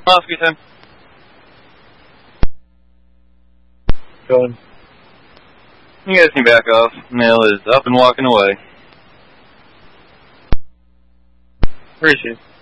Off, good time. Going. You guys can back off. Male is up and walking away. Where is she?